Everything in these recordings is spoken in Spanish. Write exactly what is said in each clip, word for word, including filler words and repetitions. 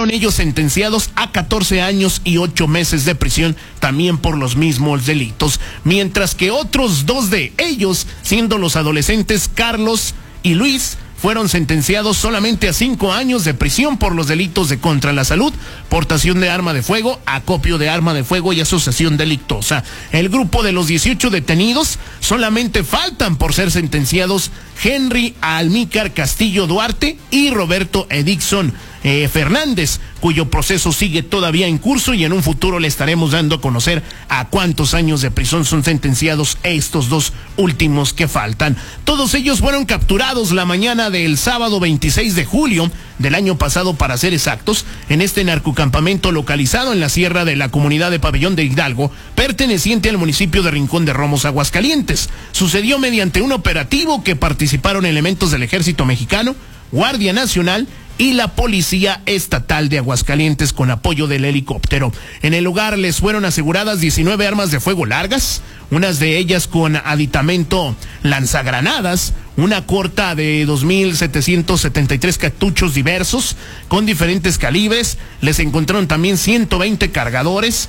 fueron ellos sentenciados a catorce años y ocho meses de prisión, también por los mismos delitos, mientras que otros dos de ellos, siendo los adolescentes Carlos y Luis, fueron sentenciados solamente a cinco años de prisión por los delitos de contra la salud, portación de arma de fuego, acopio de arma de fuego y asociación delictuosa. El grupo de los dieciocho detenidos solamente faltan por ser sentenciados Henry Almícar Castillo Duarte y Roberto Edixon eh, Fernández, cuyo proceso sigue todavía en curso, y en un futuro le estaremos dando a conocer a cuántos años de prisión son sentenciados estos dos últimos que faltan. Todos ellos fueron capturados la mañana del sábado veintiséis de julio del año pasado, para ser exactos, en este narcocampamento localizado en la sierra de la comunidad de Pabellón de Hidalgo, perteneciente al municipio de Rincón de Romos, Aguascalientes. Sucedió mediante un operativo que participaron elementos del Ejército Mexicano, Guardia Nacional y la Policía Estatal de Aguascalientes, con apoyo del helicóptero. En el lugar les fueron aseguradas diecinueve armas de fuego largas, unas de ellas con aditamento lanzagranadas, una corta de dos mil setecientos setenta y tres cartuchos diversos con diferentes calibres. Les encontraron también ciento veinte cargadores,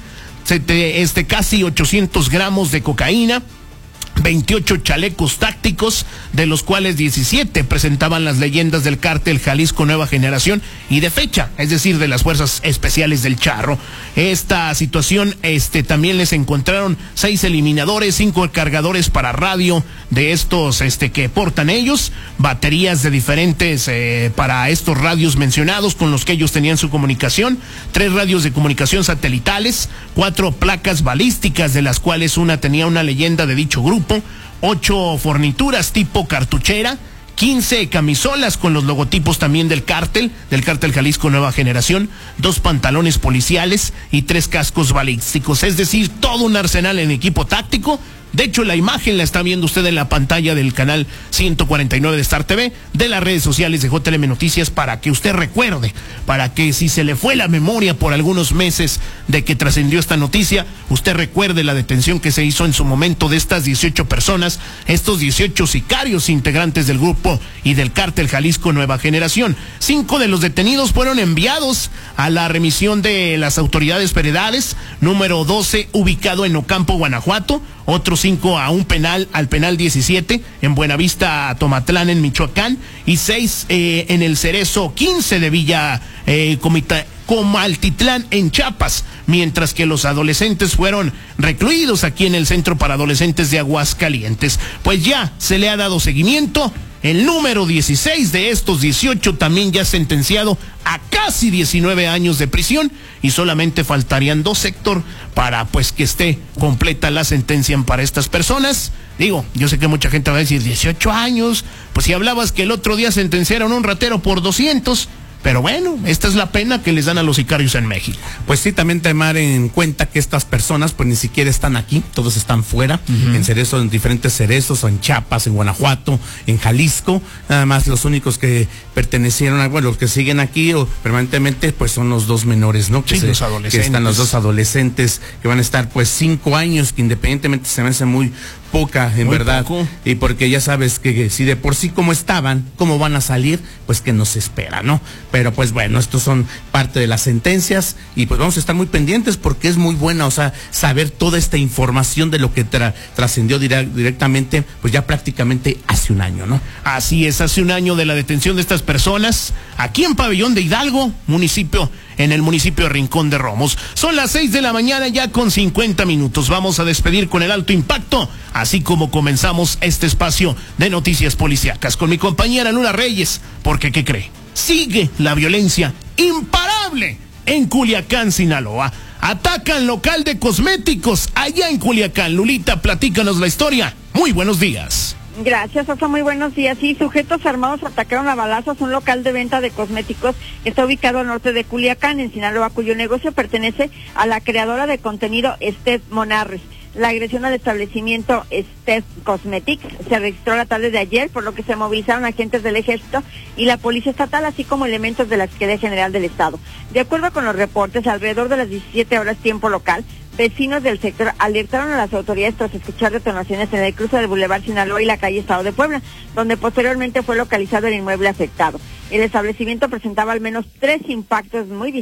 este, casi ochocientos gramos de cocaína, veintiocho chalecos tácticos, de los cuales diecisiete presentaban las leyendas del cártel Jalisco Nueva Generación y de fecha, es decir, de las fuerzas especiales del Charro. Esta situación, este, también les encontraron seis eliminadores, cinco cargadores para radio de estos, este, que portan ellos, baterías de diferentes, eh, para estos radios mencionados con los que ellos tenían su comunicación, tres radios de comunicación satelitales, cuatro placas balísticas, de las cuales una tenía una leyenda de dicho grupo, ocho fornituras tipo cartuchera, quince camisolas con los logotipos también del cártel, del cártel Jalisco Nueva Generación, dos pantalones policiales y tres cascos balísticos, es decir, todo un arsenal en equipo táctico. De hecho, la imagen la está viendo usted en la pantalla del canal ciento cuarenta y nueve de Star T V, de las redes sociales de J L M Noticias, para que usted recuerde, para que si se le fue la memoria por algunos meses de que trascendió esta noticia, usted recuerde la detención que se hizo en su momento de estas dieciocho personas, estos dieciocho sicarios integrantes del grupo y del cártel Jalisco Nueva Generación. Cinco de los detenidos fueron enviados a la remisión de las autoridades federales, número doce, ubicado en Ocampo, Guanajuato, otros cinco a un penal, al penal diecisiete, en Buenavista, Tomatlán, en Michoacán, y seis eh, en el Cerezo quince de Villa eh, Comita, Comaltitlán, en Chiapas, mientras que los adolescentes fueron recluidos aquí en el Centro para Adolescentes de Aguascalientes. Pues ya se le ha dado seguimiento. El número dieciséis de estos dieciocho también ya sentenciado a casi diecinueve años de prisión, y solamente faltarían dos, Héctor, para pues que esté completa la sentencia para estas personas. Digo, yo sé que mucha gente va a decir dieciocho años, pues si hablabas que el otro día sentenciaron a un ratero por doscientos. Pero bueno, esta es la pena que les dan a los sicarios en México. Pues sí, también tomar en cuenta que estas personas pues ni siquiera están aquí, todos están fuera, uh-huh. en Cerezo, en diferentes cerezos, o en Chiapas, en Guanajuato, en Jalisco. Nada más los únicos que pertenecieron a, bueno, los que siguen aquí o permanentemente, pues son los dos menores, ¿no? Que, sí, se, los adolescentes. Que están los dos adolescentes, que van a estar pues cinco años, que independientemente se me hace muy poca, en muy verdad, poco. Y porque ya sabes que, que si de por sí como estaban, cómo van a salir, pues que nos espera, ¿no? Pero pues bueno, estos son parte de las sentencias, y pues vamos a estar muy pendientes, porque es muy buena, o sea, saber toda esta información de lo que tra trascendió dire directamente, pues ya prácticamente hace un año, ¿no? Así es, hace un año de la detención de estas personas, aquí en Pabellón de Hidalgo, municipio, en el municipio de Rincón de Romos. Son las seis de la mañana ya con cincuenta minutos. Vamos a despedir con el alto impacto, así como comenzamos este espacio de noticias policíacas con mi compañera Lula Reyes, porque ¿qué cree? Sigue la violencia imparable en Culiacán, Sinaloa. Atacan local de cosméticos allá en Culiacán. Lulita, platícanos la historia. Muy buenos días. Gracias, Oso, muy buenos días. Sí, sujetos armados atacaron a balazos un local de venta de cosméticos que está ubicado al norte de Culiacán, en Sinaloa, cuyo negocio pertenece a la creadora de contenido Steph Monarres. La agresión al establecimiento Steph Cosmetics se registró la tarde de ayer, por lo que se movilizaron agentes del Ejército y la Policía Estatal, así como elementos de la Fiscalía General del Estado. De acuerdo con los reportes, alrededor de las diecisiete horas tiempo local, vecinos del sector alertaron a las autoridades tras escuchar detonaciones en el cruce del Boulevard Sinaloa y la calle Estado de Puebla, donde posteriormente fue localizado el inmueble afectado. El establecimiento presentaba al menos tres impactos muy